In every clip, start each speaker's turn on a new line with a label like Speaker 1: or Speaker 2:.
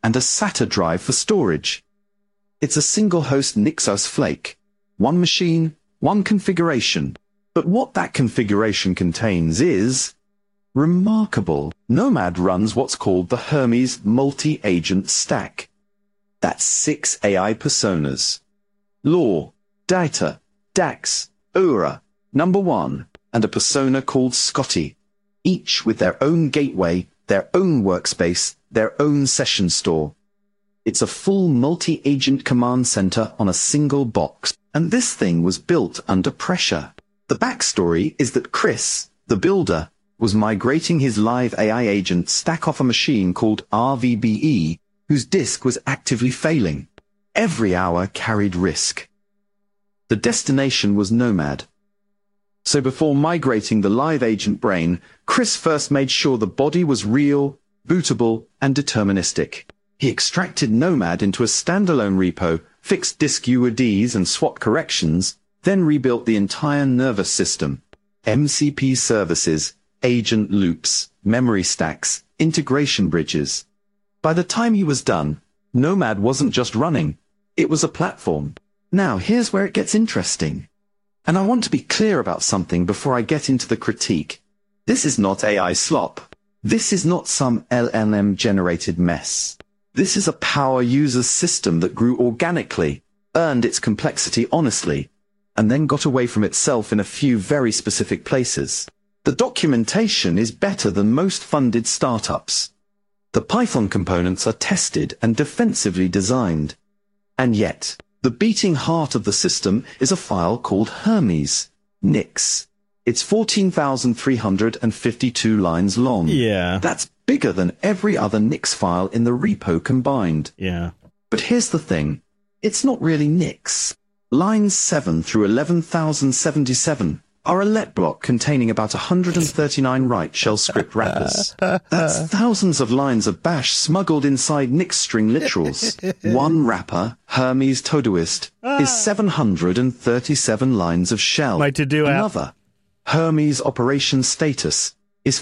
Speaker 1: and a SATA drive for storage. It's a single-host NixOS Flake. One machine, one configuration. But what that configuration contains is remarkable. Nomad runs what's called the Hermes multi-agent stack. That's 6 AI personas. Law, Data, Dax, Aura, Number One, and a persona called Scotty, each with their own gateway, their own workspace, their own session store. It's a full multi-agent command center on a single box, and this thing was built under pressure. The backstory is that Chris, the builder, was migrating his live AI agent stack off a machine called RVBE, whose disk was actively failing. Every hour carried risk. The destination was Nomad. So before migrating the live agent brain, Chris first made sure the body was real, bootable, and deterministic. He extracted Nomad into a standalone repo, fixed disk UIDs and SWAT corrections, then rebuilt the entire nervous system. MCP services, agent loops, memory stacks, integration bridges. By the time he was done, Nomad wasn't just running, it was a platform. Now here's where it gets interesting. And I want to be clear about something before I get into the critique. This is not AI slop. This is not some LLM-generated mess. This is a power user system that grew organically, earned its complexity honestly, and then got away from itself in a few very specific places. The documentation is better than most funded startups. The Python components are tested and defensively designed. And yet, the beating heart of the system is a file called Hermes, Nix. It's 14,352 lines long.
Speaker 2: Yeah.
Speaker 1: That's bigger than every other Nix file in the repo combined.
Speaker 2: Yeah.
Speaker 1: But here's the thing. It's not really Nix. Lines 7 through 11,077 are a let block containing about 139 write shell script wrappers. That's thousands of lines of bash smuggled inside Nix string literals. One wrapper, Hermes Todoist, is 737 lines of shell.
Speaker 2: My to-do app.
Speaker 1: Another, Hermes Operation Status, is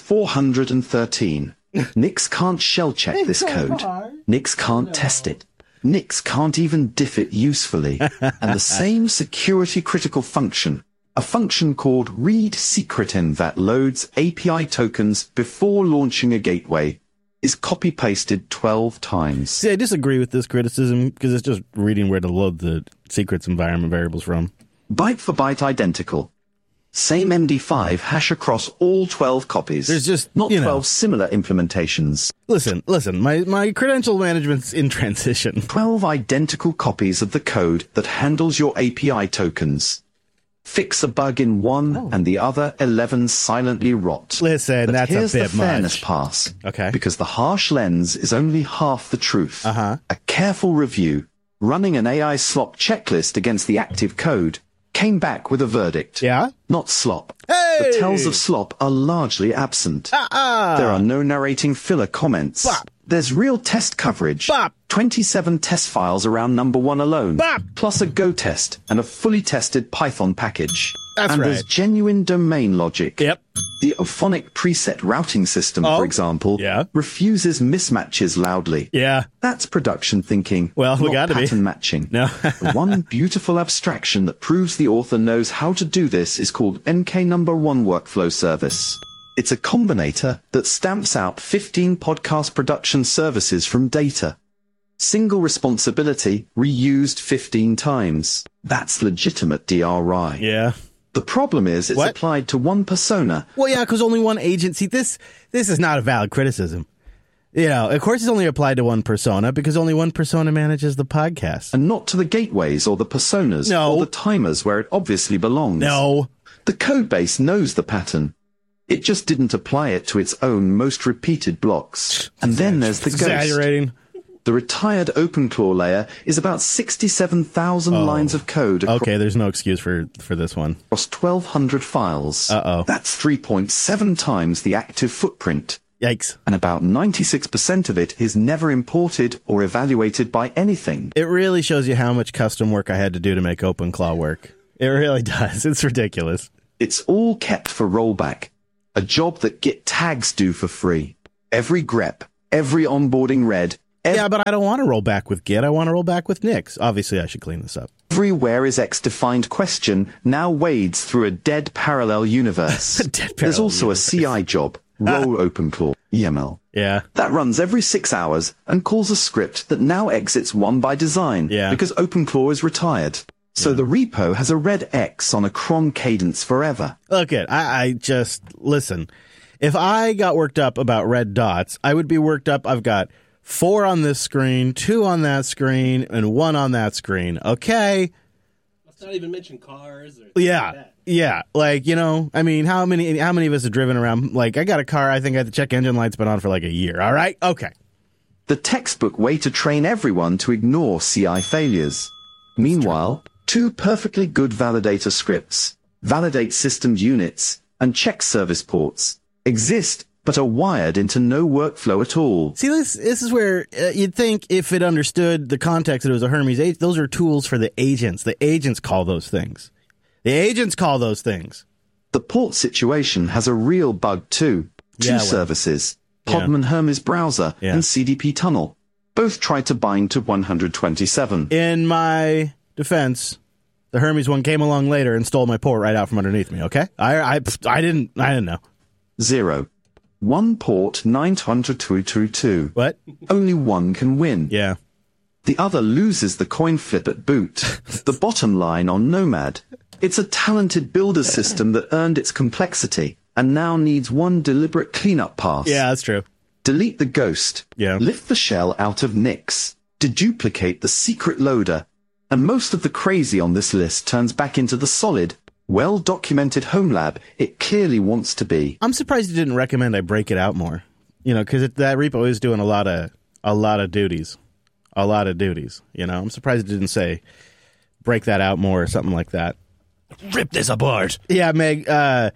Speaker 1: 413. Nix can't shell check this code. Nix can't test it. Nix can't even diff it usefully. And the same security critical function, a function called read secretin that loads API tokens before launching a gateway, is copy-pasted 12 times.
Speaker 2: See, I disagree with this criticism because it's just reading where to load the secrets environment variables from.
Speaker 1: Byte for byte identical. Same MD5 hash across all 12 copies.
Speaker 2: There's just,
Speaker 1: not 12 similar implementations.
Speaker 2: Listen, my credential management's in transition.
Speaker 1: 12 identical copies of the code that handles your API tokens. Fix a bug in one, and the other 11 silently rot.
Speaker 2: Listen,
Speaker 1: but
Speaker 2: that's a bit much.
Speaker 1: Here's the fairness pass.
Speaker 2: Okay.
Speaker 1: Because the harsh lens is only half the truth.
Speaker 2: Uh-huh.
Speaker 1: A careful review, running an AI slop checklist against the active code, came back with a verdict.
Speaker 2: Yeah?
Speaker 1: Not slop.
Speaker 2: Hey!
Speaker 1: The tells of slop are largely absent. There are no narrating filler comments.
Speaker 2: Bop.
Speaker 1: There's real test coverage.
Speaker 2: Bop.
Speaker 1: 27 test files around number one alone.
Speaker 2: Bop.
Speaker 1: Plus a Go test and a fully tested Python package.
Speaker 2: That's
Speaker 1: and
Speaker 2: right.
Speaker 1: there's genuine domain logic.
Speaker 2: Yep.
Speaker 1: The Ophonic preset routing system, for example, refuses mismatches loudly.
Speaker 2: Yeah.
Speaker 1: That's production thinking.
Speaker 2: Well, we
Speaker 1: not
Speaker 2: gotta be.
Speaker 1: pattern matching.
Speaker 2: No.
Speaker 1: The one beautiful abstraction that proves the author knows how to do this is called MK Number One Workflow Service. It's a combinator that stamps out 15 podcast production services from data. Single responsibility, reused 15 times. That's legitimate DRI.
Speaker 2: Yeah.
Speaker 1: The problem is it's applied to one persona.
Speaker 2: Well, yeah, because only one agency. This is not a valid criticism. You know, of course it's only applied to one persona because only one persona manages the podcast.
Speaker 1: And not to the gateways or the personas or the timers where it obviously belongs.
Speaker 2: No.
Speaker 1: The codebase knows the pattern. It just didn't apply it to its own most repeated blocks. And then there's the ghost.
Speaker 2: Exaggerating.
Speaker 1: The retired OpenClaw layer is about 67,000 lines of code.
Speaker 2: Okay, there's no excuse for this one.
Speaker 1: Across 1,200 files. That's 3.7 times the active footprint.
Speaker 2: Yikes.
Speaker 1: And about 96% of it is never imported or evaluated by anything.
Speaker 2: It really shows you how much custom work I had to do to make OpenClaw work. It really does. It's ridiculous.
Speaker 1: It's all kept for rollback. A job that Git tags do for free. Every grep, every onboarding read,
Speaker 2: Yeah, but I don't want to roll back with Git. I want to roll back with Nix. Obviously, I should clean this up.
Speaker 1: Every where is X defined question now wades through a dead parallel universe. There's also a CI job, roll OpenClaw, YAML.
Speaker 2: Yeah.
Speaker 1: That runs every 6 hours and calls a script that now exits one by design because OpenClaw is retired. So the repo has a red X on a cron cadence forever.
Speaker 2: Look I just, listen, if I got worked up about red dots, I would be worked up. I've got 4 on this screen, 2 on that screen, and 1 on that screen. Okay.
Speaker 3: Let's not even mention cars. Or
Speaker 2: Yeah.
Speaker 3: like that.
Speaker 2: Yeah. Like, you know, I mean, how many of us have driven around? Like, I got a car, I think I had to check engine light's been on for like a year. All right? Okay.
Speaker 1: The textbook way to train everyone to ignore CI failures. Meanwhile, 2 perfectly good validator scripts, validate systems units, and check service ports, exist but are wired into no workflow at all.
Speaker 2: See, this is where you'd think if it understood the context that it was a Hermes agent, those are tools for the agents. The agents call those things. The agents call those things.
Speaker 1: The port situation has a real bug too. Two services, Podman Hermes Browser and CDP Tunnel, both tried to bind to 127.
Speaker 2: In my defense, the Hermes one came along later and stole my port right out from underneath me, okay? I didn't know.
Speaker 1: 0. One port 900-222.
Speaker 2: What?
Speaker 1: Only one can win.
Speaker 2: Yeah.
Speaker 1: The other loses the coin flip at boot. The bottom line on Nomad. It's a talented builder system that earned its complexity and now needs one deliberate cleanup pass.
Speaker 2: Yeah, that's true.
Speaker 1: Delete the ghost.
Speaker 2: Yeah.
Speaker 1: Lift the shell out of Nix. Deduplicate the secret loader. And most of the crazy on this list turns back into the solid, well-documented home lab it clearly wants to be.
Speaker 2: I'm surprised you didn't recommend I break it out more. You know, because that repo is doing a lot of duties. A lot of duties, you know. I'm surprised it didn't say break that out more or something like that.
Speaker 3: Rip this apart.
Speaker 2: Yeah, Meg.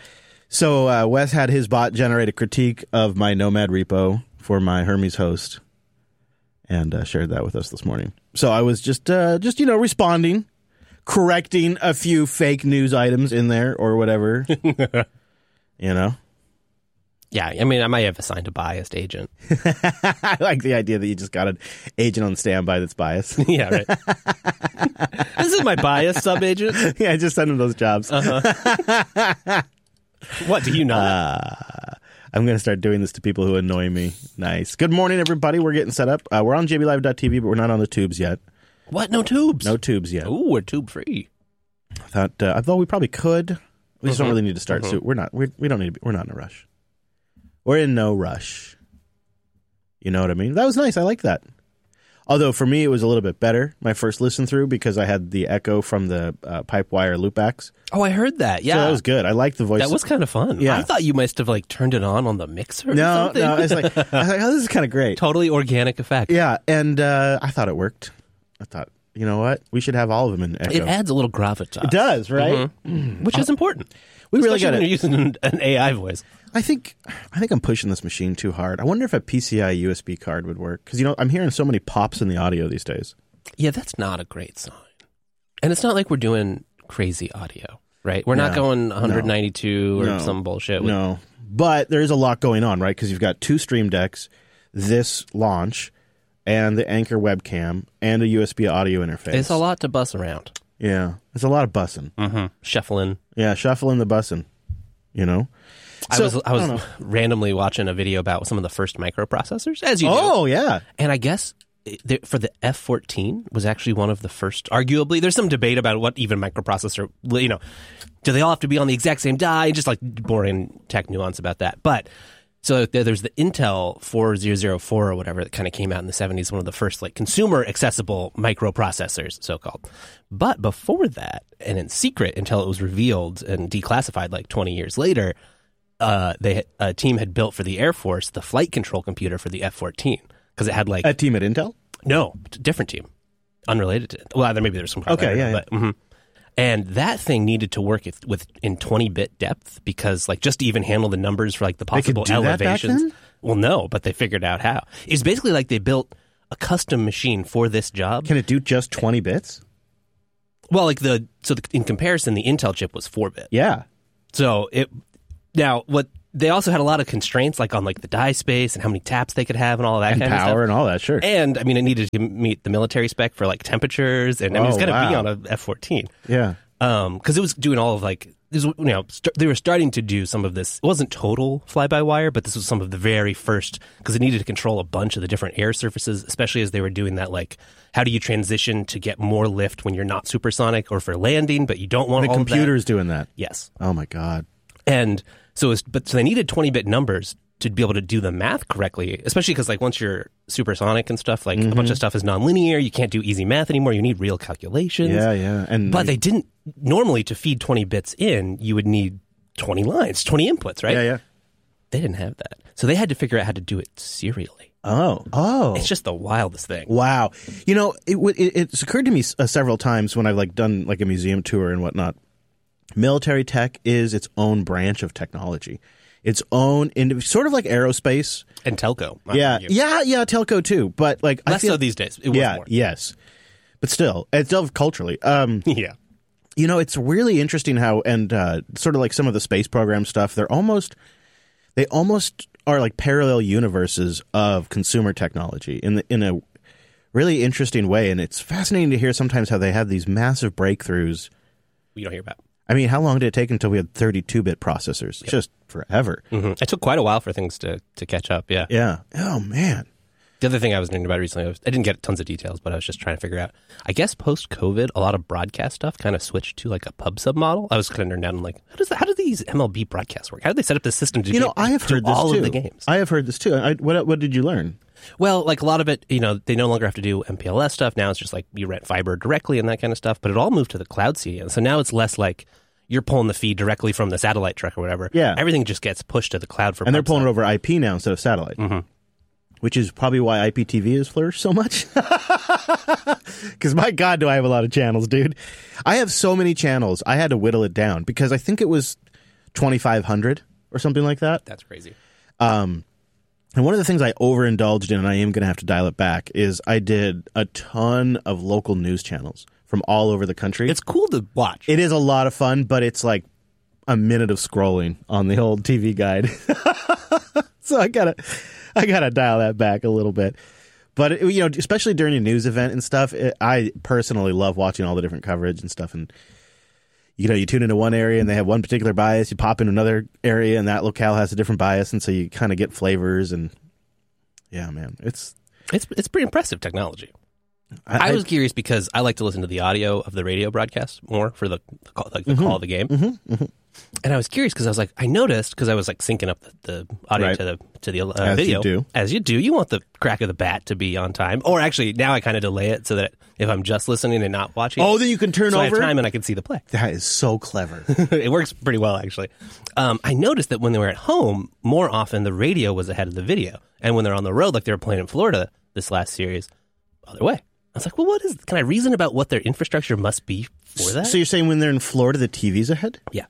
Speaker 2: So Wes had his bot generate a critique of my Nomad repo for my Hermes host and shared that with us this morning. So I was just responding, correcting a few fake news items in there or whatever, you know.
Speaker 3: Yeah, I mean, I might have assigned a biased agent.
Speaker 2: I like the idea that you just got an agent on standby that's biased.
Speaker 3: Yeah, right. This is my biased sub-agent.
Speaker 2: Yeah, just send him those jobs.
Speaker 3: Uh-huh. What, do you know?
Speaker 2: I'm going to start doing this to people who annoy me. Nice. Good morning, everybody. We're getting set up. We're on jblive.tv, but we're not on the tubes yet.
Speaker 3: What? No tubes?
Speaker 2: No tubes yet.
Speaker 3: Ooh, we're tube-free.
Speaker 2: I thought we probably could. We just don't really need to start soon. We're not in a rush. We're in no rush. You know what I mean? That was nice. I like that. Although for me, it was a little bit better, my first listen through, because I had the echo from the Pipewire loopbacks.
Speaker 3: Oh, I heard that. Yeah.
Speaker 2: So that was good. I liked the voice.
Speaker 3: That was kind of fun.
Speaker 2: Yeah.
Speaker 3: I thought you must have turned it on the mixer or
Speaker 2: No,
Speaker 3: something.
Speaker 2: I was like, oh, this is kind of great.
Speaker 3: Totally organic effect.
Speaker 2: Yeah, and I thought it worked. I thought, you know what? We should have all of them in echo.
Speaker 3: It adds a little gravitas.
Speaker 2: It does, right?
Speaker 3: Which is important.
Speaker 2: We really
Speaker 3: Especially
Speaker 2: got
Speaker 3: when
Speaker 2: it.
Speaker 3: you're using an AI voice.
Speaker 2: I think I'm pushing this machine too hard. I wonder if a PCI USB card would work. Because, I'm hearing so many pops in the audio these days.
Speaker 3: Yeah, that's not a great sign. And it's not like we're doing crazy audio, right? We're not going 192 or some bullshit.
Speaker 2: No. But there is a lot going on, right? Because you've got 2 Stream Decks, this launch, and the Anchor webcam, and a USB audio interface.
Speaker 3: It's a lot to bus around.
Speaker 2: Yeah. It's a lot of bussing.
Speaker 3: Shuffling.
Speaker 2: Yeah, shuffling the bussing,
Speaker 3: I was randomly watching a video about some of the first microprocessors, as you do.
Speaker 2: Oh, yeah.
Speaker 3: And I guess for the F-14 was actually one of the first, arguably. There's some debate about what even microprocessor, do they all have to be on the exact same die? Just like boring tech nuance about that. But so there's the Intel 4004 or whatever that kind of came out in the 70s, one of the first consumer accessible microprocessors, so-called. But before that, and in secret until it was revealed and declassified 20 years later, a team had built for the Air Force the flight control computer for the F-14 because it had
Speaker 2: a team at Intel?
Speaker 3: No, different team, unrelated to it. Well, maybe there's some.
Speaker 2: Okay, yeah.
Speaker 3: But, and that thing needed to work in 20-bit depth because just to even handle the numbers for the possible
Speaker 2: they could do
Speaker 3: elevations.
Speaker 2: That back then?
Speaker 3: Well, no, but they figured out how. It's basically they built a custom machine for this job.
Speaker 2: Can it do just 20 bits?
Speaker 3: Well, in comparison, the Intel chip was 4-bit.
Speaker 2: Yeah.
Speaker 3: So now what they also had a lot of constraints, like on like the die space and how many taps they could have and all that
Speaker 2: And
Speaker 3: kind of stuff.
Speaker 2: power and all that, sure.
Speaker 3: And I mean, it needed to meet the military spec for like temperatures, and I mean, it's going to be on a F-14.
Speaker 2: Yeah.
Speaker 3: Because it was doing all of like, this, you know, they were starting to do some of this. It wasn't total fly-by-wire, but this was some of the very first, because it needed to control a bunch of the different air surfaces, especially as they were doing that, like, how do you transition to get more lift when you're not supersonic or for landing, but you don't want
Speaker 2: The
Speaker 3: all of that?
Speaker 2: computer's doing that.
Speaker 3: Yes.
Speaker 2: Oh, my God.
Speaker 3: And so, so they needed 20-bit numbers to be able to do the math correctly, especially because like once you're supersonic and stuff, like a bunch of stuff is nonlinear. You can't do easy math anymore. You need real calculations.
Speaker 2: Yeah, yeah.
Speaker 3: But they didn't normally, to feed 20 bits in, you would need 20 lines, 20 inputs, right?
Speaker 2: Yeah, yeah.
Speaker 3: They didn't have that. So they had to figure out how to do it serially.
Speaker 2: Oh.
Speaker 3: It's just the wildest thing.
Speaker 2: Wow. You know, it's occurred to me several times when I've like done like a museum tour and whatnot. Military tech is its own branch of technology. Its own, sort of like aerospace.
Speaker 3: And telco.
Speaker 2: Yeah, telco too. But like,
Speaker 3: Less so these days. It was more.
Speaker 2: Yes. But still, it's still culturally.
Speaker 3: Yeah.
Speaker 2: You know, it's really interesting how, and sort of like some of the space program stuff, they almost are like parallel universes of consumer technology in a really interesting way. And it's fascinating to hear sometimes how they have these massive breakthroughs.
Speaker 3: You don't hear about.
Speaker 2: I mean, how long did it take until we had 32-bit processors? Yep. Just forever.
Speaker 3: Mm-hmm. It took quite a while for things to catch up, yeah.
Speaker 2: Yeah. Oh, man.
Speaker 3: The other thing I was learning about recently, I didn't get tons of details, but I was just trying to figure out, I guess post-COVID, a lot of broadcast stuff kind of switched to like a pub sub model. I was kind of nerding out and like, how do these MLB broadcasts work? How do they set up this system to do
Speaker 2: I have heard this
Speaker 3: all
Speaker 2: too.
Speaker 3: of the games?
Speaker 2: I have heard this too. What did you learn?
Speaker 3: Well, like a lot of it, you know, they no longer have to do MPLS stuff. Now it's just like you rent fiber directly and that kind of stuff, but it all moved to the cloud CDN. So now it's less like you're pulling the feed directly from the satellite truck or whatever.
Speaker 2: Yeah.
Speaker 3: Everything just gets pushed to the cloud for
Speaker 2: And they're pulling it over IP now instead of satellite.
Speaker 3: Mm-hmm.
Speaker 2: Which is probably why IPTV has flourished so much. Because my God, do I have a lot of channels, dude. I have so many channels, I had to whittle it down because I think it was 2,500 or something like that.
Speaker 3: That's crazy.
Speaker 2: And one of the things I overindulged in, and I am going to have to dial it back, is I did a ton of local news channels from all over the country.
Speaker 3: It's cool to watch.
Speaker 2: It is a lot of fun, but it's like a minute of scrolling on the old TV guide. So I gotta dial that back a little bit. But you know, especially during a news event and stuff, I personally love watching all the different coverage and stuff. And you know, you tune into one area and they have one particular bias. You pop into another area and that locale has a different bias, and so you kind of get flavors. And yeah, man, it's
Speaker 3: pretty impressive technology. I was curious because I like to listen to the audio of the radio broadcast more for the call of the game. Mm-hmm, mm-hmm. And I was curious because I was like, I noticed because I was like syncing up the audio
Speaker 2: Right.
Speaker 3: to the
Speaker 2: As
Speaker 3: video.
Speaker 2: you do.
Speaker 3: As you do. You want the crack of the bat to be on time. Or actually, now I kind of delay it so that if I'm just listening and not watching.
Speaker 2: Oh, then you can turn
Speaker 3: so I
Speaker 2: over.
Speaker 3: have time and I can see the play.
Speaker 2: That is so clever.
Speaker 3: It works pretty well, actually. I noticed that when they were at home, more often the radio was ahead of the video. And when they're on the road, like they were playing in Florida this last series, other way. I was like, well, can I reason about what their infrastructure must be for that?
Speaker 2: So you're saying when they're in Florida, the TV's ahead?
Speaker 3: Yeah.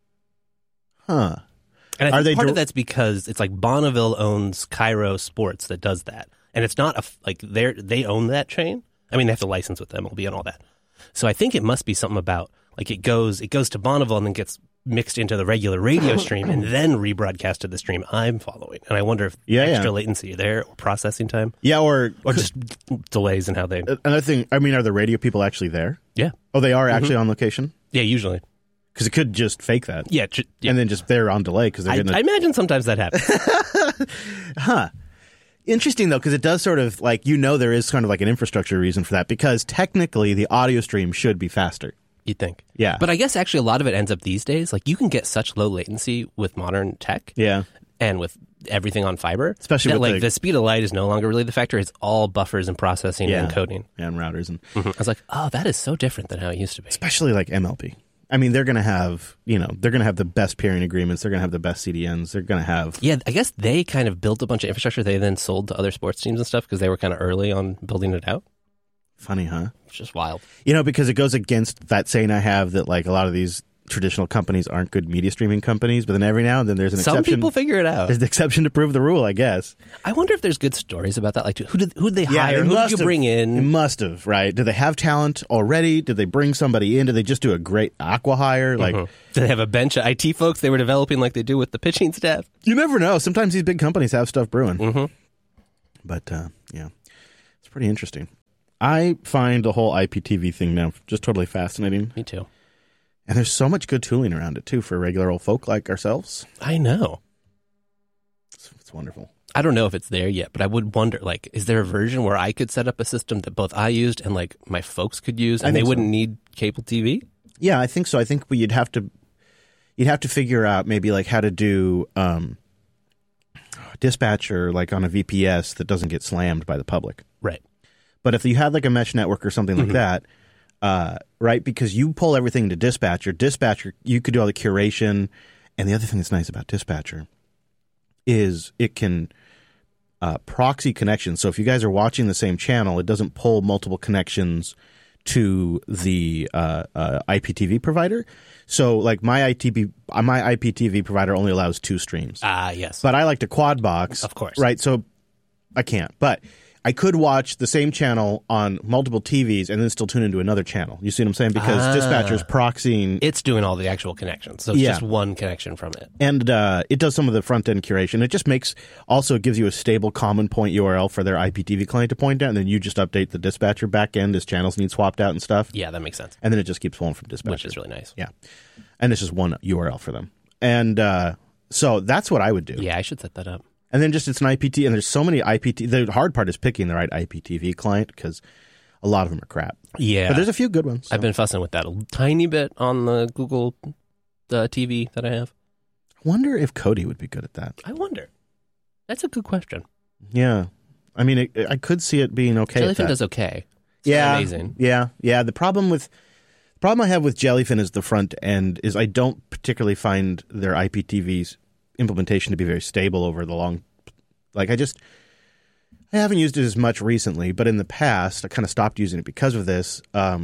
Speaker 2: Huh.
Speaker 3: And I think
Speaker 2: they
Speaker 3: part of that's because it's like Bonneville owns Cairo Sports that does that. And it's not they own that chain. I mean, they have to license with MLB and all that. So I think it must be something about like it goes to Bonneville and then gets mixed into the regular radio stream and then rebroadcast to the stream I'm following. And I wonder if extra latency there or processing time.
Speaker 2: Yeah, or
Speaker 3: just delays in how they...
Speaker 2: Another thing, I mean, are the radio people actually there?
Speaker 3: Yeah.
Speaker 2: Oh, they are actually on location?
Speaker 3: Yeah, usually.
Speaker 2: Because it could just fake that.
Speaker 3: Yeah.
Speaker 2: And then just they're on delay because they're getting...
Speaker 3: I imagine sometimes that happens.
Speaker 2: Huh. Interesting, though, because it does sort of like, there is kind of like an infrastructure reason for that because technically the audio stream should be faster.
Speaker 3: You'd think.
Speaker 2: Yeah.
Speaker 3: But I guess actually a lot of it ends up these days, like you can get such low latency with modern tech.
Speaker 2: Yeah.
Speaker 3: And with everything on fiber.
Speaker 2: Especially
Speaker 3: that,
Speaker 2: with
Speaker 3: like the speed of light is no longer really the factor. It's all buffers and processing and encoding.
Speaker 2: And routers. And
Speaker 3: I was like, oh, that is so different than how it used to be.
Speaker 2: Especially like MLB. I mean, they're going to have, the best peering agreements. They're going to have the best CDNs. They're going to have...
Speaker 3: Yeah, I guess they kind of built a bunch of infrastructure they then sold to other sports teams and stuff because they were kind of early on building it out.
Speaker 2: Funny, huh?
Speaker 3: It's just wild.
Speaker 2: Because it goes against that saying I have that like a lot of these traditional companies aren't good media streaming companies, but then every now and then there's an
Speaker 3: Some
Speaker 2: exception.
Speaker 3: people figure it out.
Speaker 2: There's an exception to prove the rule, I guess.
Speaker 3: I wonder if there's good stories about that. Like, who'd they hire?
Speaker 2: they
Speaker 3: Who
Speaker 2: must
Speaker 3: did you
Speaker 2: have-
Speaker 3: bring
Speaker 2: They
Speaker 3: in?
Speaker 2: must have, right? Do they have talent already? Did they bring somebody in? Did they just do a great acqui-hire? Like,
Speaker 3: Do they have a bench of IT folks they were developing like they do with the pitching staff?
Speaker 2: you never know. Sometimes these big companies have stuff brewing.
Speaker 3: Mm-hmm.
Speaker 2: But, yeah, it's pretty interesting. I find the whole IPTV thing now just totally fascinating.
Speaker 3: Me too.
Speaker 2: And there's so much good tooling around it, too, for regular old folk like ourselves.
Speaker 3: I know.
Speaker 2: It's wonderful.
Speaker 3: I don't know if it's there yet, but I would wonder, like, is there a version where I could set up a system that both I used and, like, my folks could use,
Speaker 2: I
Speaker 3: and they
Speaker 2: think so.
Speaker 3: wouldn't need cable TV?
Speaker 2: Yeah, I think so. I think you'd have to figure out maybe like how to do dispatcher like on a VPS that doesn't get slammed by the public.
Speaker 3: Right.
Speaker 2: But if you had like a mesh network or something like that, right? Because you pull everything to dispatcher, you could do all the curation. And the other thing that's nice about dispatcher is it can proxy connections. So if you guys are watching the same channel, it doesn't pull multiple connections to the IPTV provider. So like my IPTV provider only allows 2 streams.
Speaker 3: Yes.
Speaker 2: But I like to quad box.
Speaker 3: Of course.
Speaker 2: Right? So I can't. But I could watch the same channel on multiple TVs and then still tune into another channel. You see what I'm saying? Because dispatcher's proxying.
Speaker 3: It's doing all the actual connections, so it's just one connection from it.
Speaker 2: And it does some of the front-end curation. It just gives you a stable common point URL for their IPTV client to point at, and then you just update the dispatcher backend as channels need swapped out and stuff.
Speaker 3: Yeah, that makes sense.
Speaker 2: And then it just keeps pulling from dispatcher.
Speaker 3: Which is really nice.
Speaker 2: Yeah. And it's just one URL for them. And so that's what I would do.
Speaker 3: Yeah, I should set that up.
Speaker 2: And then just it's an IPT, and there's so many IPT. The hard part is picking the right IPTV client because a lot of them are crap.
Speaker 3: Yeah.
Speaker 2: But there's a few good ones. So.
Speaker 3: I've been fussing with that a tiny bit on the Google TV that I have.
Speaker 2: I wonder if Kodi would be good at that.
Speaker 3: I wonder. That's a good question.
Speaker 2: Yeah. I mean, I could see it being okay.
Speaker 3: Jellyfin does okay. It's
Speaker 2: yeah.
Speaker 3: amazing.
Speaker 2: Yeah. Yeah. The problem I have with Jellyfin is the front end is I don't particularly find their IPTV's implementation to be very stable over the long. Like I haven't used it as much recently, but in the past I kind of stopped using it because of this.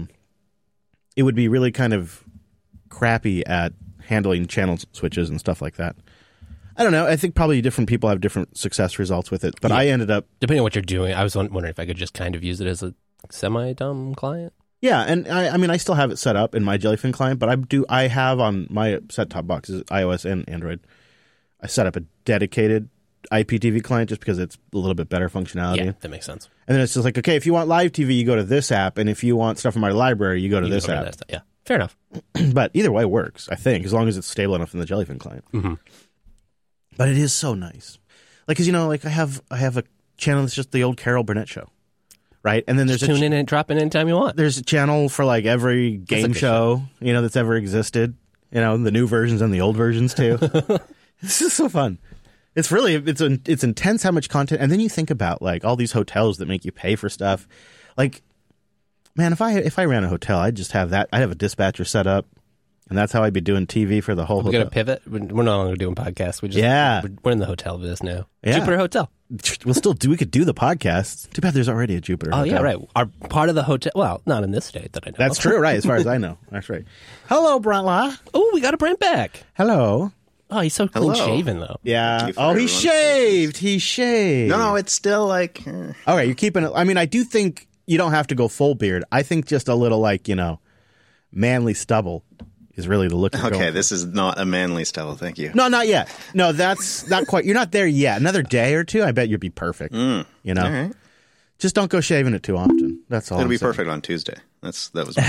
Speaker 2: It would be really kind of crappy at handling channel switches and stuff like that. I don't know. I think probably different people have different success results with it, but I ended up
Speaker 3: Depending on what you're doing, I was wondering if I could just kind of use it as a semi-dumb client.
Speaker 2: Yeah, and I mean, I still have it set up in my Jellyfin client, but I have on my set-top boxes, iOS and Android, I set up a dedicated IPTV client just because it's a little bit better functionality.
Speaker 3: Yeah, that makes sense.
Speaker 2: And then it's just like, okay, if you want live TV, you go to this app, and if you want stuff from our library, you go to this
Speaker 3: Over
Speaker 2: app.
Speaker 3: that stuff. Yeah, fair enough.
Speaker 2: But either way works, I think, as long as it's stable enough in the Jellyfin client.
Speaker 3: Mm-hmm.
Speaker 2: But it is so nice. Like, because, like I have a channel that's just the old Carol Burnett show. Right, and then there's
Speaker 3: Just tune in and drop in anytime you want.
Speaker 2: There's a channel for like every game show, that's ever existed. The new versions and the old versions too. It's just so fun. It's really it's intense how much content, and then you think about like all these hotels that make you pay for stuff. Like, man, if I ran a hotel, I'd just have that. I'd have a dispatcher set up, and that's how I'd be doing TV for the whole
Speaker 3: We're
Speaker 2: hotel.
Speaker 3: gonna pivot. We're no longer doing podcasts. We're in the hotel business now.
Speaker 2: Yeah.
Speaker 3: Jupiter Hotel.
Speaker 2: We could do the podcast. Too bad there's already a Jupiter
Speaker 3: Oh
Speaker 2: hotel.
Speaker 3: yeah, right. Our part of the hotel. Well, not in this state that I know.
Speaker 2: That's
Speaker 3: of.
Speaker 2: true, right? As far as I know, that's right. Hello, Brentla.
Speaker 3: Oh, we got a Brent back.
Speaker 2: Hello.
Speaker 3: Oh, he's so clean shaven though.
Speaker 2: Yeah.
Speaker 4: Thank you for
Speaker 2: Oh, he
Speaker 4: everyone's
Speaker 2: shaved. He shaved.
Speaker 4: No, it's still like.
Speaker 2: All right, you're keeping it. I mean, I do think you don't have to go full beard. I think just a little like, manly stubble is really the look you're going
Speaker 4: Okay,
Speaker 2: for.
Speaker 4: this is not a manly style. Thank you.
Speaker 2: No, not yet. No, that's not quite. You're not there yet. Another day or two, I bet you'd be perfect.
Speaker 4: All right.
Speaker 2: Just don't go shaving it too often. That's all.
Speaker 4: It'll
Speaker 2: I'm
Speaker 4: be
Speaker 2: saying.
Speaker 4: perfect on Tuesday. That was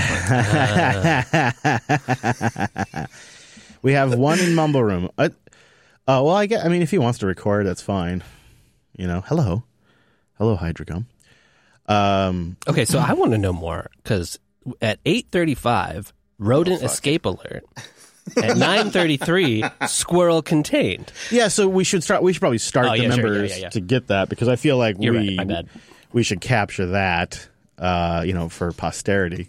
Speaker 4: my point.
Speaker 2: We have one in Mumble Room. Well, I mean, if he wants to record, that's fine. Hello, Hydrogum.
Speaker 3: Okay, so I want to know more because at 8:35, rodent escape alert. At 9:33, squirrel contained.
Speaker 2: Yeah, so we should probably start
Speaker 3: Oh,
Speaker 2: the
Speaker 3: yeah, sure,
Speaker 2: members
Speaker 3: yeah.
Speaker 2: to get that because I feel like
Speaker 3: You're right, my bad.
Speaker 2: we should capture that, for posterity.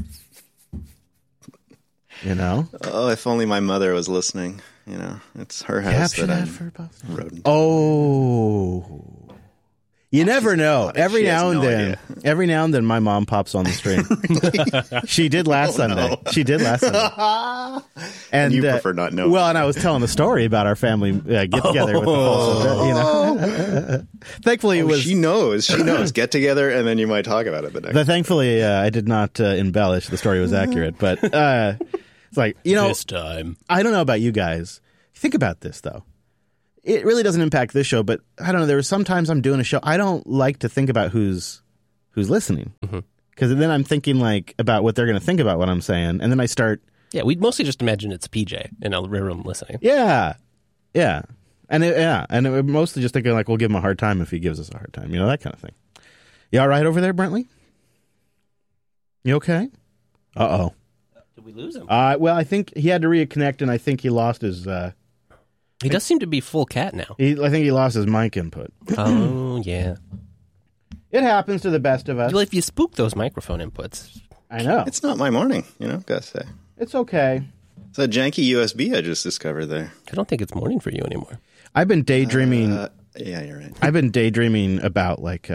Speaker 4: Oh, if only my mother was listening. It's her house
Speaker 2: Capture
Speaker 4: that
Speaker 2: that
Speaker 4: I'm
Speaker 2: for posterity.
Speaker 4: rodent.
Speaker 2: Oh, You never know.
Speaker 4: funny.
Speaker 2: Every
Speaker 4: She has
Speaker 2: now and
Speaker 4: no
Speaker 2: then,
Speaker 4: idea.
Speaker 2: my mom pops on the stream. She did last Sunday. She did last Sunday. And
Speaker 4: you prefer not knowing.
Speaker 2: Well, and I was telling a story about our family get together with the Folsom, you know. Thankfully, it was.
Speaker 4: She knows. Get together, and then you might talk about it the next.
Speaker 2: But thankfully, I did not embellish. The story was accurate. But it's like, you know,
Speaker 3: This time.
Speaker 2: I don't know about you guys. Think about this, though. It really doesn't impact this show, but I don't know. There are sometimes I'm doing a show. I don't like to think about who's listening, because then I'm thinking like about what they're going to think about what I'm saying, and then I start.
Speaker 3: Yeah, we'd mostly just imagine it's PJ in a room listening.
Speaker 2: Yeah, and we're mostly just thinking like we'll give him a hard time if he gives us a hard time, you know, that kind of thing. You all right over there, Brentley? You okay? Uh-oh.
Speaker 3: Did we lose him?
Speaker 2: Well, I think he had to reconnect, and I think he lost his.
Speaker 3: He does seem to be full cat now.
Speaker 2: I think he lost his mic input.
Speaker 3: Oh, yeah.
Speaker 2: It happens to the best of us.
Speaker 3: Well, if you spook those microphone inputs.
Speaker 2: I know.
Speaker 4: It's not my morning, gotta say.
Speaker 2: It's okay.
Speaker 4: It's a janky USB I just discovered there.
Speaker 3: I don't think it's morning for you anymore.
Speaker 2: I've been daydreaming.
Speaker 4: Yeah, you're right.
Speaker 2: I've been daydreaming about like,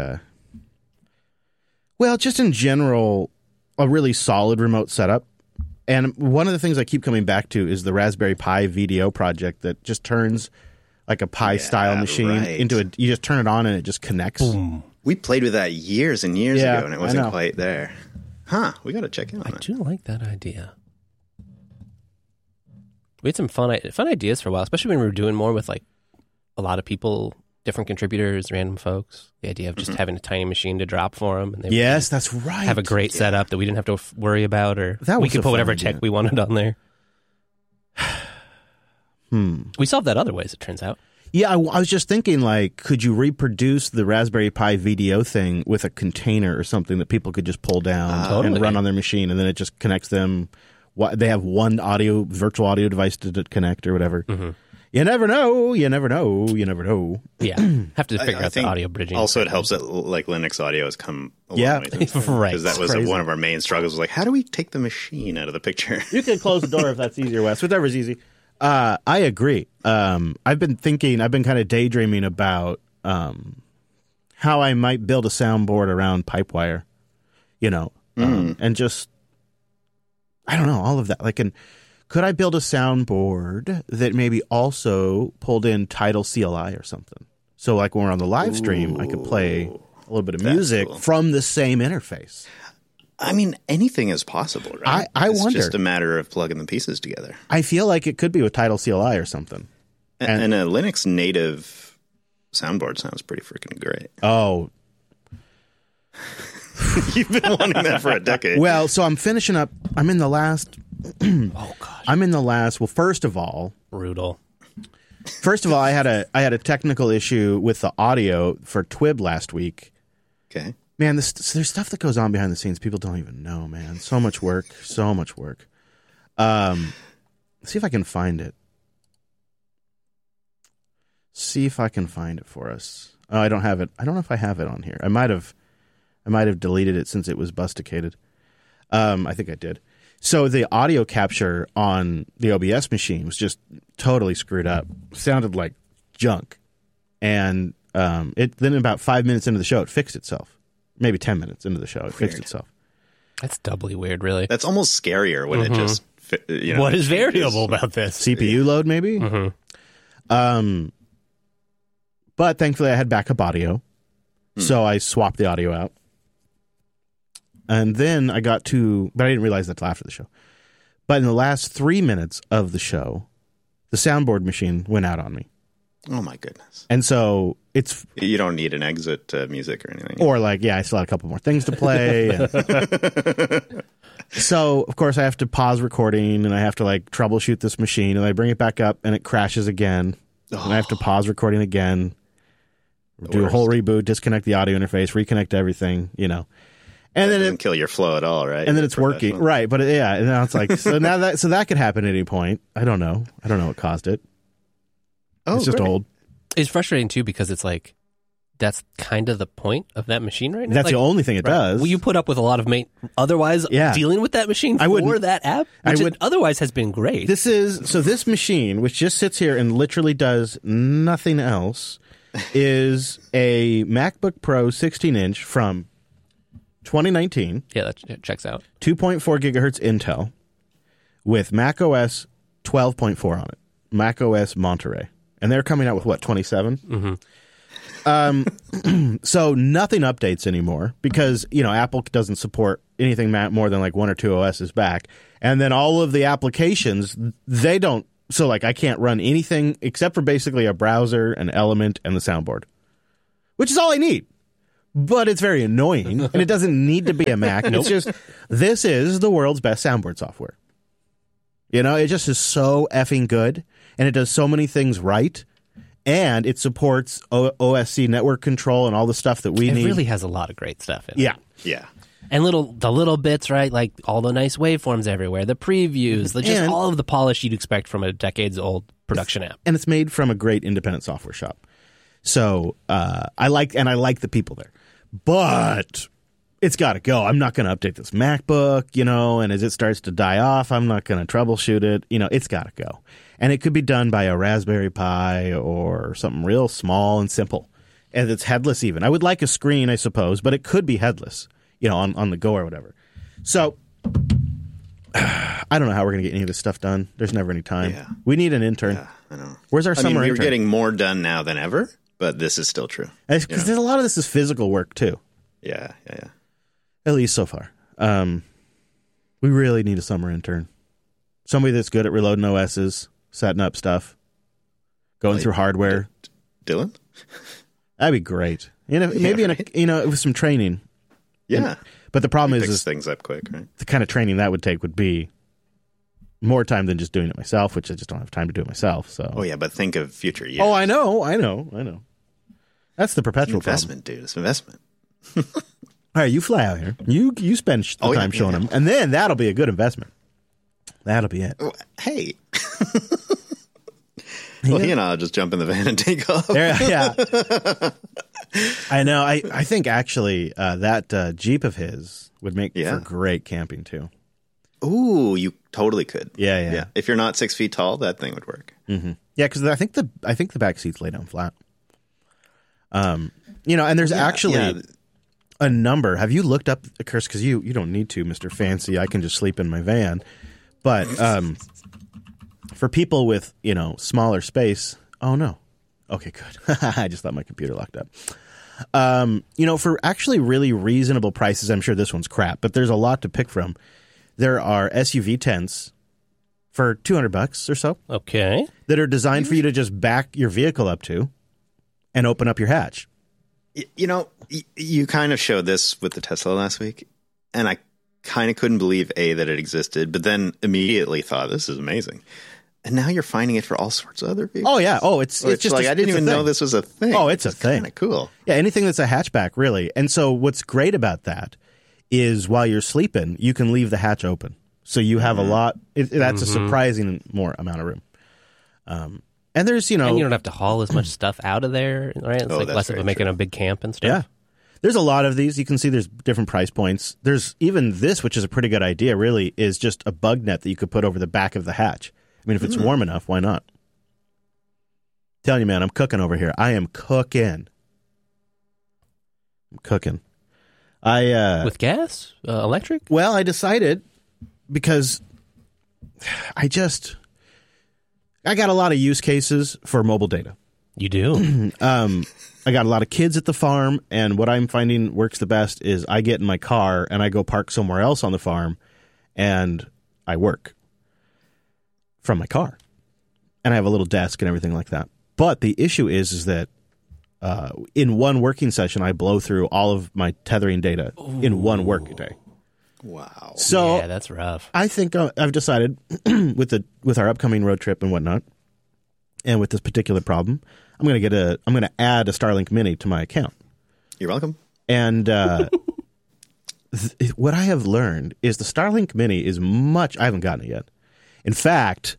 Speaker 2: well, just in general, a really solid remote setup. And one of the things I keep coming back to is the Raspberry Pi VDO project that just turns like a Pi-style machine into a. You just turn it on and it just connects.
Speaker 3: Boom.
Speaker 4: We played with that years and years
Speaker 2: Yeah,
Speaker 4: ago, and it
Speaker 2: I
Speaker 4: wasn't
Speaker 2: know.
Speaker 4: quite there. Huh? We got to check in on
Speaker 3: I
Speaker 4: it.
Speaker 3: do like that idea. We had some fun ideas for a while, especially when we were doing more with like a lot of people, different contributors, random folks. The idea of just having a tiny machine to drop for them, and they
Speaker 2: Yes, that's right.
Speaker 3: have a great setup that we didn't have to worry about, or
Speaker 2: That
Speaker 3: we
Speaker 2: was
Speaker 3: could
Speaker 2: a
Speaker 3: put
Speaker 2: fun
Speaker 3: whatever
Speaker 2: idea.
Speaker 3: tech we wanted on there. We solved that other ways, it turns out.
Speaker 2: Yeah, I was just thinking, like, could you reproduce the Raspberry Pi VDO thing with a container or something that people could just pull down
Speaker 3: Totally.
Speaker 2: and run on their machine, and then it just connects them. They have one virtual audio device to connect or whatever. You never know. You never know. You never know.
Speaker 3: Yeah, have to figure
Speaker 4: I
Speaker 3: out the
Speaker 4: think
Speaker 3: audio bridging.
Speaker 4: Also, it helps that like Linux audio has come a
Speaker 2: Yeah.
Speaker 4: long way since then,
Speaker 3: Right.
Speaker 4: because that was
Speaker 2: Crazy.
Speaker 4: one of our main struggles. Was like, how do we take the machine out of the picture?
Speaker 2: You can close the door if that's easier, Wes. Whatever's easy. I agree. I've been kind of daydreaming about how I might build a soundboard around Pipewire, and just, I don't know, all of that. Like, could I build a soundboard that maybe also pulled in Tidal CLI or something? So, like, when we're on the live stream, I could play a little bit of music
Speaker 4: cool.
Speaker 2: from the same interface.
Speaker 4: I mean, anything is possible, right?
Speaker 2: I
Speaker 4: it's
Speaker 2: wonder.
Speaker 4: just a matter of plugging the pieces together.
Speaker 2: I feel like it could be with Tidal CLI or something.
Speaker 4: And a Linux native soundboard sounds pretty freaking great.
Speaker 2: Oh,
Speaker 4: You've been wanting that for a decade.
Speaker 2: well, so I'm finishing up. I'm in the last.
Speaker 3: oh gosh,
Speaker 2: I'm in the last. Well, first of all,
Speaker 3: brutal.
Speaker 2: I had a technical issue with the audio for Twib last week.
Speaker 4: Okay.
Speaker 2: Man, there's stuff that goes on behind the scenes. People don't even know, man. So much work. So much work. See if I can find it. See if I can find it for us. Oh, I don't have it. I don't know if I have it on here. I might have deleted it since it was busticated. I think I did. So the audio capture on the OBS machine was just totally screwed up. Sounded like junk. And then about 5 minutes into the show, it fixed itself. Maybe 10 minutes into the show, it fixed itself.
Speaker 3: That's doubly weird, really.
Speaker 4: That's almost scarier when it just
Speaker 3: What is variable about this?
Speaker 2: CPU load, maybe? But thankfully I had backup audio. So I swapped the audio out. And then I got to, but I didn't realize that till after the show. But in the last 3 minutes of the show, the soundboard machine went out on me.
Speaker 4: Oh my goodness.
Speaker 2: And so it's,
Speaker 4: You don't need an exit music or anything.
Speaker 2: or like, yeah, I still had a couple more things to play. And so, of course, I have to pause recording and I have to like troubleshoot this machine and I bring it back up and it crashes again. And I have to pause recording again, do a whole reboot, disconnect the audio interface, reconnect everything, And
Speaker 4: That
Speaker 2: then
Speaker 4: doesn't kill your flow at all, right?
Speaker 2: and then it's working, right? But and now it's like so now that could happen at any point. I don't know what caused it.
Speaker 4: Oh,
Speaker 2: It's just
Speaker 4: great.
Speaker 2: old.
Speaker 3: It's frustrating too because it's like that's kind of the point of that machine right now.
Speaker 2: That's
Speaker 3: Like,
Speaker 2: the only thing it
Speaker 3: right.
Speaker 2: does.
Speaker 3: Well, you put up with a lot of otherwise
Speaker 2: Yeah.
Speaker 3: dealing with that machine
Speaker 2: I
Speaker 3: for
Speaker 2: wouldn't-
Speaker 3: that app,
Speaker 2: I
Speaker 3: which
Speaker 2: would-
Speaker 3: otherwise has been great.
Speaker 2: This machine, which just sits here and literally does nothing else, is a MacBook Pro 16-inch from 2019.
Speaker 3: Yeah, that checks out.
Speaker 2: 2.4 gigahertz Intel with macOS 12.4 on it. macOS Monterey. And they're coming out with, what, 27?
Speaker 3: Mm-hmm.
Speaker 2: So nothing updates anymore because, Apple doesn't support anything more than like one or two OSs back. And then all of the applications, they don't. So like I can't run anything except for basically a browser, an Element, and the soundboard, which is all I need. But it's very annoying, and it doesn't need to be a Mac. It's just, this is the world's best soundboard software. It just is so effing good, and it does so many things right, and it supports OSC network control and all the stuff that we need.
Speaker 3: It really has a lot of great stuff in it.
Speaker 2: Yeah.
Speaker 4: Yeah.
Speaker 3: And the little bits, right? Like all the nice waveforms everywhere, the previews, just all of the polish you'd expect from a decades-old production app.
Speaker 2: And it's made from a great independent software shop. So I like the people there. But it's got to go. I'm not going to update this MacBook, and as it starts to die off, I'm not going to troubleshoot it. It's got to go. And it could be done by a Raspberry Pi or something real small and simple. And it's headless even. I would like a screen, I suppose, but it could be headless, on the go or whatever. So I don't know how we're going to get any of this stuff done. There's never any time.
Speaker 4: Yeah.
Speaker 2: We need an intern.
Speaker 4: Yeah, I know.
Speaker 2: Where's our summer
Speaker 4: You're
Speaker 2: intern?
Speaker 4: getting more done now than ever, but this is still true.
Speaker 2: Because there's a lot of this is physical work, too.
Speaker 4: Yeah.
Speaker 2: At least so far. We really need a summer intern. Somebody that's good at reloading OSs, setting up stuff, going through hardware.
Speaker 4: Dylan?
Speaker 2: That'd be great. Maybe with some training.
Speaker 4: Yeah.
Speaker 2: But the problem
Speaker 4: Picks
Speaker 2: is
Speaker 4: things up quick, right?
Speaker 2: the kind of training that would take would be more time than just doing it myself, which I just don't have time to do it myself. So.
Speaker 4: Oh, yeah, but think of future years.
Speaker 2: Oh, I know. That's the perpetual
Speaker 4: investment, dude. It's investment.
Speaker 2: All right, you fly out here. You spend the time showing them, and then that'll be a good investment. That'll be it.
Speaker 4: Hey. Well, I'll just jump in the van and take off.
Speaker 2: Yeah. I know. I think actually that Jeep of his would make for great camping too.
Speaker 4: Ooh, you totally could.
Speaker 2: Yeah.
Speaker 4: If you're not 6 feet tall, that thing would work.
Speaker 2: Mm-hmm. Yeah, because I think the back seats lay down flat. And there's actually a number. Have you looked up, Chris? Because you don't need to, Mr. Fancy. I can just sleep in my van. But for people with smaller space, oh no, okay, good. I just thought my computer locked up. For actually really reasonable prices, I'm sure this one's crap, but there's a lot to pick from. There are SUV tents for $200 or so.
Speaker 3: Okay.
Speaker 2: That are designed for you to just back your vehicle up to and open up your hatch.
Speaker 4: You kind of showed this with the Tesla last week, and I kind of couldn't believe, that it existed, but then immediately thought, this is amazing. And now you're finding it for all sorts of other vehicles.
Speaker 2: Oh, yeah. Oh, it's just
Speaker 4: like, I didn't even know this was a thing.
Speaker 2: Oh, it's a thing.
Speaker 4: Kind of cool.
Speaker 2: Yeah, anything that's a hatchback, really. And so what's great about that is while you're sleeping, you can leave the hatch open. So you have a lot. That's a surprising more amount of room. And there's,
Speaker 3: And you don't have to haul as much stuff out of there, right? It's like less of making a big camp and stuff.
Speaker 2: Yeah. There's a lot of these. You can see there's different price points. There's even this, which is a pretty good idea, really, is just a bug net that you could put over the back of the hatch. I mean, if it's warm enough, why not? Telling you, man, I'm cooking over here. I am cooking.
Speaker 3: With gas? Electric?
Speaker 2: Well, I decided because I got a lot of use cases for mobile data.
Speaker 3: You do?
Speaker 2: I got a lot of kids at the farm, and what I'm finding works the best is I get in my car and I go park somewhere else on the farm, and I work from my car. And I have a little desk and everything like that. But the issue is that in one working session, I blow through all of my tethering data in one work day.
Speaker 4: Wow.
Speaker 2: So
Speaker 3: yeah, that's rough.
Speaker 2: I think I've decided with our upcoming road trip and whatnot, and with this particular problem, I'm going to add a Starlink Mini to my account.
Speaker 4: You're welcome.
Speaker 2: And what I have learned is the Starlink Mini is I haven't gotten it yet. In fact,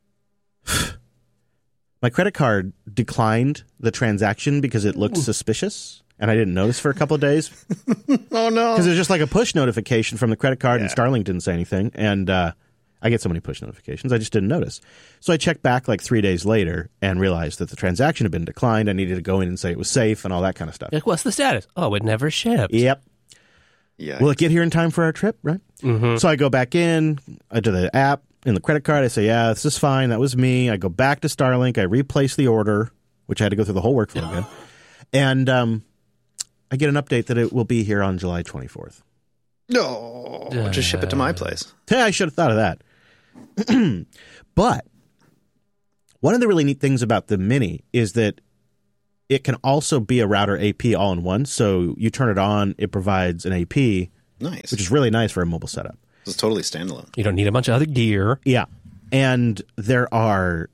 Speaker 2: my credit card declined the transaction because it looked suspicious, and I didn't notice for a couple of days.
Speaker 4: Oh, no.
Speaker 2: Because it was just like a push notification from the credit card, and Starlink didn't say anything. And I I get so many push notifications. I just didn't notice. So I checked back like 3 days later and realized that the transaction had been declined. I needed to go in and say it was safe and all that kind of stuff.
Speaker 3: Like, what's the status? Oh, it never shipped.
Speaker 2: Yep.
Speaker 4: Yeah.
Speaker 2: Will it get here in time for our trip? Right.
Speaker 3: Mm-hmm.
Speaker 2: So I go back in to the app in the credit card. I say, yeah, this is fine. That was me. I go back to Starlink. I replace the order, which I had to go through the whole workflow again. And I get an update that it will be here on July 24th.
Speaker 4: No. Just ship it to my place.
Speaker 2: I should have thought of that. But one of the really neat things about the Mini is that it can also be a router AP all in one. So you turn it on, it provides an AP,
Speaker 4: Nice.
Speaker 2: which is really nice for a mobile setup.
Speaker 4: It's totally standalone.
Speaker 3: You don't need a bunch of other gear.
Speaker 2: Yeah. And there are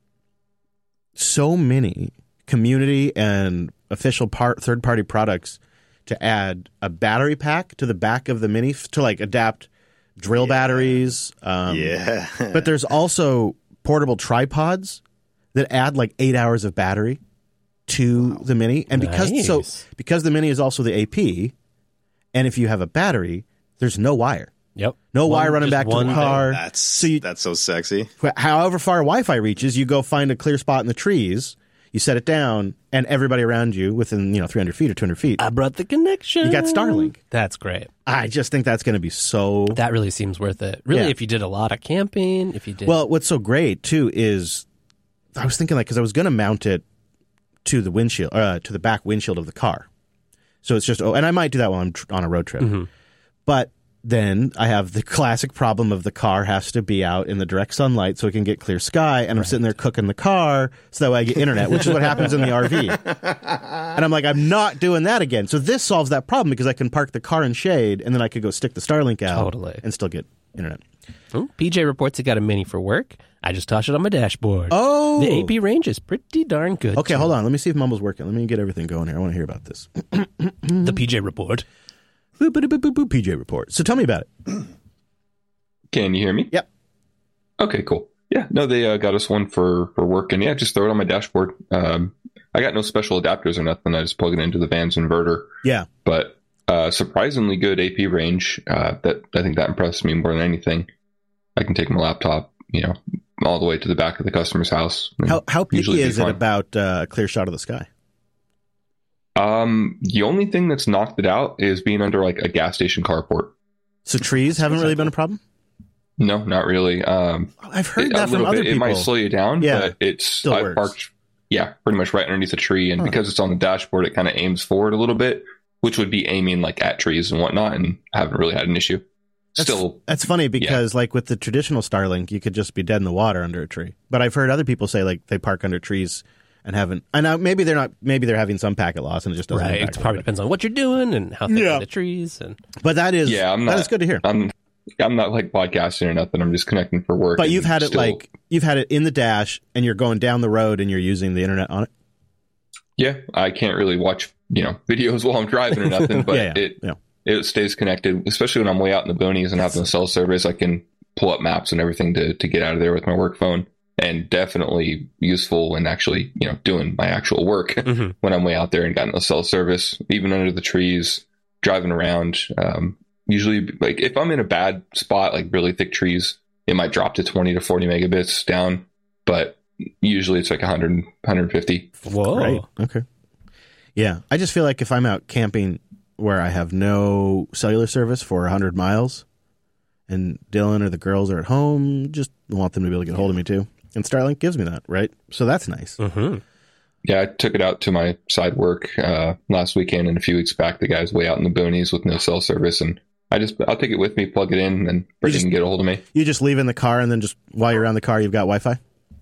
Speaker 2: so many community and official third-party products to add a battery pack to the back of the Mini to like adapt drill batteries.
Speaker 4: Yeah.
Speaker 2: But there's also portable tripods that add like 8 hours of battery to the Mini. And because the Mini is also the AP, and if you have a battery, there's no wire.
Speaker 3: Yep.
Speaker 2: No wire running back to the car.
Speaker 4: That's so sexy.
Speaker 2: However far Wi-Fi reaches, you go find a clear spot in the trees, you set it down, and everybody around you within 300 feet or 200 feet.
Speaker 3: I brought the connection.
Speaker 2: You got Starlink.
Speaker 3: That's great.
Speaker 2: I just think that's going to be so...
Speaker 3: That really seems worth it. Really,
Speaker 2: Yeah.
Speaker 3: if you did a lot of camping, if you did...
Speaker 2: Well, what's so great, too, is I was thinking, because I was going to mount it to the windshield, to the back windshield of the car. So it's just... and I might do that while I'm on a road trip.
Speaker 3: Mm-hmm.
Speaker 2: But then I have the classic problem of the car has to be out in the direct sunlight so it can get clear sky, and I'm sitting there cooking the car so that way I get internet, which is what happens in the RV. And I'm like, I'm not doing that again. So this solves that problem because I can park the car in shade, and then I could go stick the Starlink out
Speaker 3: Totally.
Speaker 2: and still get internet.
Speaker 3: PJ reports he got a Mini for work. I just tossed it on my dashboard.
Speaker 2: Oh!
Speaker 3: The AP range is pretty darn good.
Speaker 2: Okay, hold on. Let me see if Mumble's working. Let me get everything going here. I want to hear about this.
Speaker 3: The PJ report.
Speaker 2: Boop, boop, boop, boop, boop, PJ report. So tell me about it.
Speaker 5: Can you hear me?
Speaker 2: Yep.
Speaker 5: Okay, cool. Yeah, no, they got us one for work, and yeah, just throw it on my dashboard. I got no special adapters or nothing. I just plug it into the van's inverter.
Speaker 2: Yeah.
Speaker 5: But surprisingly good AP range. That I think that impressed me more than anything. I can take my laptop, all the way to the back of the customer's house.
Speaker 2: How picky
Speaker 5: Usually
Speaker 2: is it
Speaker 5: fine.
Speaker 2: about a clear shot of the sky?
Speaker 5: The only thing that's knocked it out is being under like a gas station carport.
Speaker 2: So trees haven't really been a problem?
Speaker 5: No, not really.
Speaker 2: I've heard
Speaker 5: a
Speaker 2: that from
Speaker 5: little
Speaker 2: other
Speaker 5: bit.
Speaker 2: people.
Speaker 5: It might slow you down,
Speaker 2: Yeah,
Speaker 5: but it's
Speaker 2: still
Speaker 5: I
Speaker 2: works.
Speaker 5: parked, pretty much right underneath a tree, and because it's on the dashboard, it kind of aims forward a little bit, which would be aiming like at trees and whatnot, and I haven't really had an issue.
Speaker 2: That's funny because like with the traditional Starlink, you could just be dead in the water under a tree. But I've heard other people say like they park under trees and haven't. And now maybe they're not. Maybe they're having some packet loss and it just doesn't.
Speaker 3: Right.
Speaker 2: impact
Speaker 3: It probably
Speaker 2: them.
Speaker 3: depends on what you're doing and how thick are the trees.
Speaker 2: But that is
Speaker 5: I'm
Speaker 2: that
Speaker 5: not,
Speaker 2: is good to hear.
Speaker 5: I'm not like podcasting or nothing. I'm just connecting for work.
Speaker 2: But
Speaker 5: and
Speaker 2: you've had it
Speaker 5: still-
Speaker 2: you've had it in the dash and you're going down the road and you're using the internet on it.
Speaker 5: Yeah, I can't really watch videos while I'm driving or nothing, but
Speaker 2: Yeah.
Speaker 5: it stays connected, especially when I'm way out in the boonies and having a cell service. I can pull up maps and everything to get out of there with my work phone, and definitely useful in actually, doing my actual work when I'm way out there and got no cell service, even under the trees, driving around. Usually, like if I'm in a bad spot, like really thick trees, it might drop to 20 to 40 megabits down, but usually it's like 100, 150.
Speaker 3: Whoa.
Speaker 2: Right. Okay. Yeah. I just feel like if I'm out camping where I have no cellular service for 100 miles and Dylan or the girls are at home, just want them to be able to get hold of me too. And Starlink gives me that, right? So that's nice.
Speaker 3: Mm-hmm.
Speaker 5: Yeah, I took it out to my side work last weekend, and a few weeks back, the guy's way out in the boonies with no cell service, and I'll take it with me, plug it in, and Brittany can get a hold of me.
Speaker 2: You just leave in the car and then just while you're around the car, you've got Wi-Fi?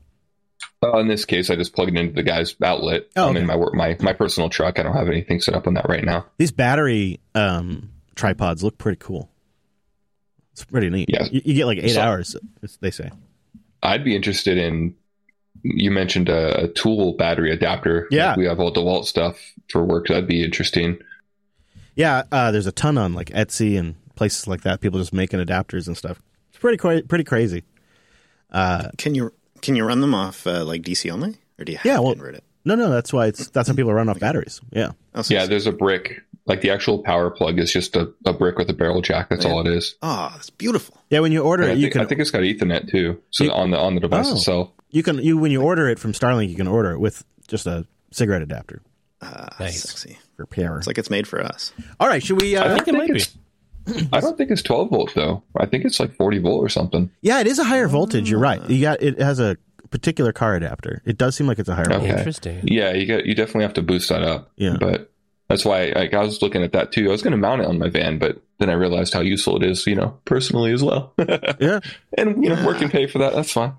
Speaker 5: In this case, I just plug it into the guy's outlet.
Speaker 2: Oh,
Speaker 5: I'm
Speaker 2: okay.
Speaker 5: in my work, my personal truck. I don't have anything set up on that right now.
Speaker 2: These battery tripods look pretty cool. It's pretty neat.
Speaker 5: Yeah.
Speaker 2: You get like 8
Speaker 5: So-
Speaker 2: hours, they say.
Speaker 5: I'd be interested in. You mentioned a tool battery adapter.
Speaker 2: Yeah.
Speaker 5: Like we have all DeWalt stuff for work. That'd be interesting.
Speaker 2: Yeah, there's a ton on like Etsy and places like that. People just making adapters and stuff. It's pretty crazy.
Speaker 4: Can you run them off like DC only, or do you have to convert it?
Speaker 2: No, that's why that's how people run off batteries. Yeah.
Speaker 4: Oh, so
Speaker 5: Yeah, there's a brick Like the actual power plug is just a brick with a barrel jack. That's all it is.
Speaker 4: Oh, that's beautiful.
Speaker 2: Yeah, when you order
Speaker 5: And
Speaker 2: it,
Speaker 5: I think it's got Ethernet too. So on the device itself.
Speaker 2: when you order it from Starlink, you can order it with just a cigarette adapter
Speaker 3: Nice.
Speaker 4: Sexy.
Speaker 2: for power.
Speaker 4: It's like it's made for us.
Speaker 2: All right, should we?
Speaker 3: I think it might be.
Speaker 5: I don't think it's 12 volt though. I think it's like 40 volt or something.
Speaker 2: Yeah, it is a higher voltage. You're right. It has a particular car adapter. It does seem like it's a higher voltage.
Speaker 3: Interesting.
Speaker 5: Yeah, you definitely have to boost that up.
Speaker 2: Yeah.
Speaker 5: But that's why I was looking at that too. I was going to mount it on my van, but then I realized how useful it is, personally as well.
Speaker 2: Yeah.
Speaker 5: And work can pay for that. That's fine.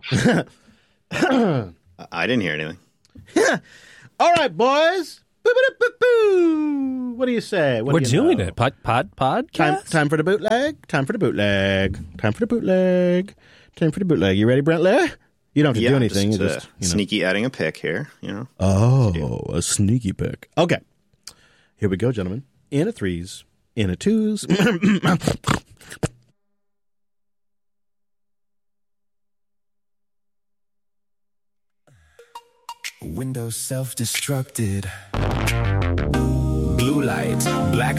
Speaker 4: I didn't hear anything.
Speaker 2: All right, boys. Boo-ba-da-boo-boo. What do you say?
Speaker 3: We're doing it. Podcast?
Speaker 2: Time for the bootleg. Time for the bootleg. Time for the bootleg. Time for the bootleg. You ready, Brentley? You don't have to do anything.
Speaker 4: Just, sneaky adding a pick here.
Speaker 2: Oh, a sneaky pick. Okay. Here we go, gentlemen. In a threes. In a twos.
Speaker 6: Windows self-destructed. Blue light, black